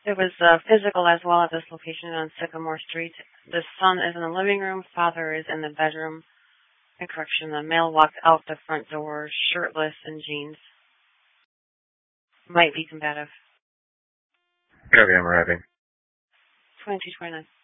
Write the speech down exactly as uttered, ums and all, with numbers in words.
It was uh, physical as well at this location on Sycamore Street. The son is in the living room. Father is in the bedroom. In correction, the male walked out the front door shirtless in jeans. Might be combative. Copy, I'm arriving. twenty-two twenty-nine.